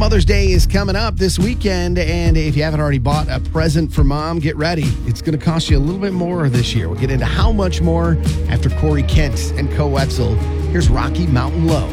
Mother's Day is coming up this weekend, and if you haven't already bought a present for mom, get ready. It's going to cost you a little bit more this year. We'll get into how much more after Corey Kent and Co Wetzel. Here's Rocky Mountain Low.